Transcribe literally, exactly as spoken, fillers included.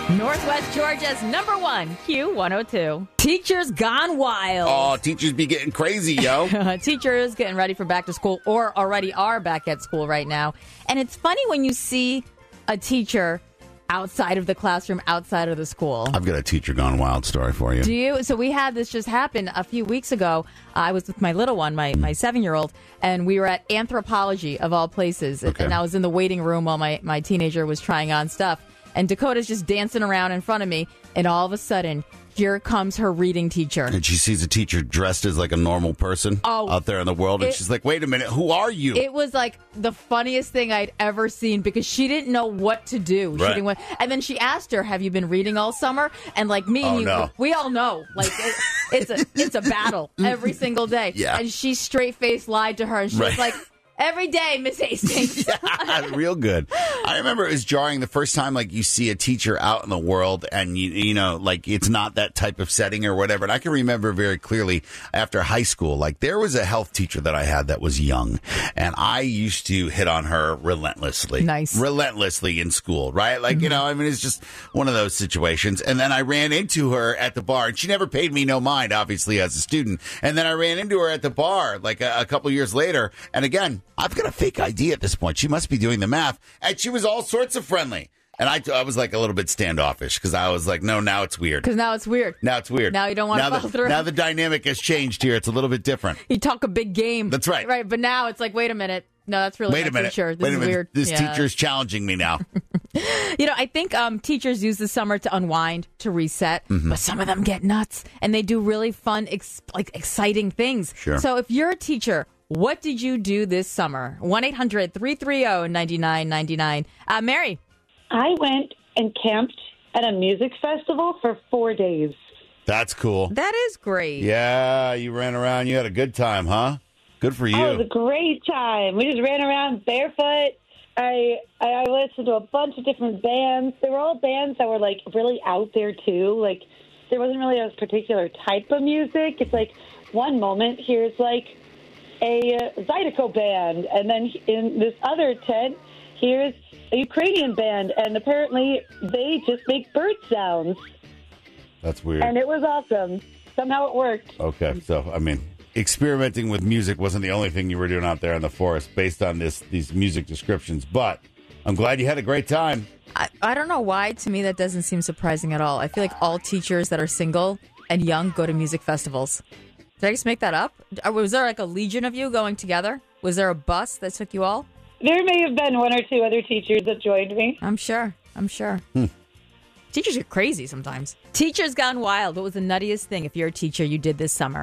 Northwest Georgia's number one, Q one oh two. Teachers gone wild. Oh, teachers be getting crazy, yo. Teachers getting ready for back to school or already are back at school right now. And it's funny when you see a teacher outside of the classroom, outside of the school. I've got a teacher gone wild story for you. Do you? So we had this just happen a few weeks ago. I was with my little one, my, my seven-year-old, and we were at anthropology, of all places. Okay. And I was in the waiting room while my, my teenager was trying on stuff. And Dakota's just dancing around in front of me. And all of a sudden, here comes her reading teacher. And she sees a teacher dressed as like a normal person Oh, out there in the world. And it- she's like, wait a minute, who are you? It was like the funniest thing I'd ever seen because she didn't know what to do. She Right. didn't want, and then she asked her, "Have you been reading all summer?" And like me and Oh, you, no. we all know, like it, it's a it's a battle every single day. Yeah. And she straight faced lied to her, and she was Right. like, "Every day, Miss Hastings." Real good. I remember it was jarring the first time, like, you see a teacher out in the world and, you you know, like, it's not that type of setting or whatever. And I can remember very clearly after high school, like, there was a health teacher that I had that was young, and I used to hit on her relentlessly. Nice. Relentlessly in school, right? Like, you know, I mean, it's just one of those situations. And then I ran into her at the bar, and she never paid me no mind, obviously, as a student. And then I ran into her at the bar, like, a, a couple years later. And again, I've got a fake I D at this point. She must be doing the math. And she was all sorts of friendly. And I, I was like a little bit standoffish because I was like, no, now it's weird. Because now it's weird. Now it's weird. Now you don't want to Now follow the, through. Now the dynamic has changed here. It's a little bit different. You talk a big game. That's right. Right, but now it's like, wait a minute. No, that's really Wait not a minute. teacher. This Wait a is minute. weird. This Yeah. teacher is challenging me now. You know, I think um, teachers use the summer to unwind, to reset, Mm-hmm. but some of them get nuts and they do really fun, ex- like exciting things. Sure. So if you're a teacher, what did you do this summer? one eight hundred three three zero nine nine nine nine. Uh, Mary. I went and camped at a music festival for four days. That's cool. That is great. Yeah, you ran around. You had a good time, huh? Good for you. Oh, it was a great time. We just ran around barefoot. I I listened to a bunch of different bands. They were all bands that were like really out there too. Like there wasn't really a particular type of music. It's like one moment here's like a uh, Zydeco band, and then in this other tent here's a Ukrainian band, and apparently they just make bird sounds. That's weird. And it was awesome. Somehow it worked. Okay, so I mean, experimenting with music wasn't the only thing you were doing out there in the forest based on this these music descriptions, but I'm glad you had a great time. I, I don't know why, to me, that doesn't seem surprising at all. I feel like all teachers that are single and young go to music festivals. Did I just make that up? Or was there like a legion of you going together? Was there a bus that took you all? There may have been one or two other teachers that joined me. I'm sure. I'm sure. Hmm. Teachers are crazy sometimes. Teachers gone wild. What was the nuttiest thing, if you're a teacher, you did this summer?